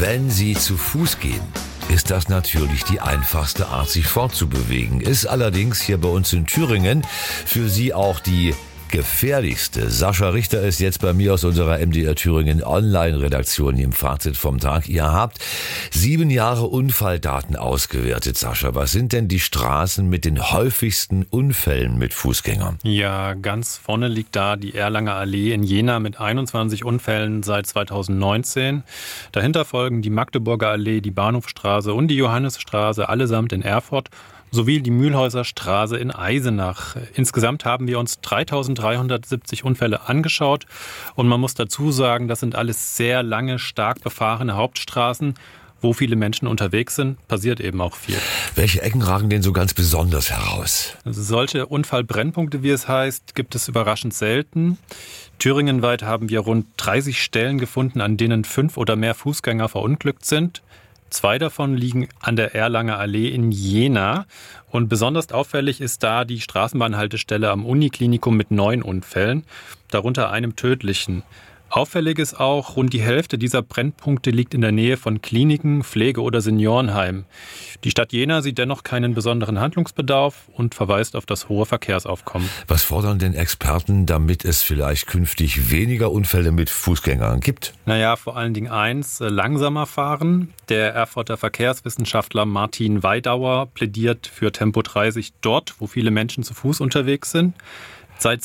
Wenn Sie zu Fuß gehen, ist das natürlich die einfachste Art, sich fortzubewegen. Ist allerdings hier bei uns in Thüringen für Sie auch die gefährlichste. Sascha Richter ist jetzt bei mir aus unserer MDR Thüringen Online-Redaktion im Fazit vom Tag. Ihr habt 7 Jahre Unfalldaten ausgewertet, Sascha. Was sind denn die Straßen mit den häufigsten Unfällen mit Fußgängern? Ja, ganz vorne liegt da die Erlanger Allee in Jena mit 21 Unfällen seit 2019. Dahinter folgen die Magdeburger Allee, die Bahnhofstraße und die Johannesstraße, allesamt in Erfurt, sowie die Mühlhäuser Straße in Eisenach. Insgesamt haben wir uns 3.370 Unfälle angeschaut und man muss dazu sagen, das sind alles sehr lange, stark befahrene Hauptstraßen. Wo viele Menschen unterwegs sind, passiert eben auch viel. Welche Ecken ragen denn so ganz besonders heraus? Also solche Unfallbrennpunkte, wie es heißt, gibt es überraschend selten. Thüringenweit haben wir rund 30 Stellen gefunden, an denen 5 oder mehr Fußgänger verunglückt sind. 2 davon liegen an der Erlanger Allee in Jena. Und besonders auffällig ist da die Straßenbahnhaltestelle am Uniklinikum mit 9 Unfällen, darunter einem tödlichen. Auffällig ist auch, rund die Hälfte dieser Brennpunkte liegt in der Nähe von Kliniken, Pflege- oder Seniorenheimen. Die Stadt Jena sieht dennoch keinen besonderen Handlungsbedarf und verweist auf das hohe Verkehrsaufkommen. Was fordern denn Experten, damit es vielleicht künftig weniger Unfälle mit Fußgängern gibt? Naja, vor allen Dingen eins, langsamer fahren. Der Erfurter Verkehrswissenschaftler Martin Weidauer plädiert für Tempo 30 dort, wo viele Menschen zu Fuß unterwegs sind. Seit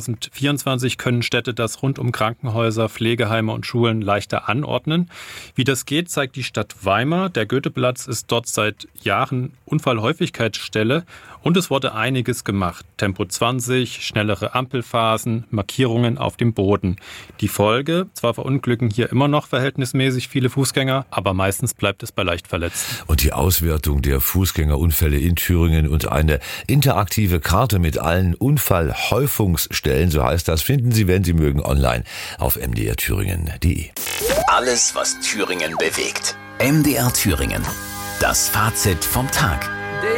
2024 können Städte das rund um Krankenhäuser, Pflegeheime und Schulen leichter anordnen. Wie das geht, zeigt die Stadt Weimar. Der Goetheplatz ist dort seit Jahren Unfallhäufigkeitsstelle und es wurde einiges gemacht. Tempo 20, schnellere Ampelphasen, Markierungen auf dem Boden. Die Folge, zwar verunglücken hier immer noch verhältnismäßig viele Fußgänger, aber meistens bleibt es bei Leichtverletzten. Und die Auswertung der Fußgängerunfälle in Thüringen und eine interaktive Karte mit allen Unfallhäufungsstellen, so heißt das, finden Sie, wenn Sie mögen, online auf mdrthüringen.de. Alles, was Thüringen bewegt. MDR Thüringen. Das Fazit vom Tag.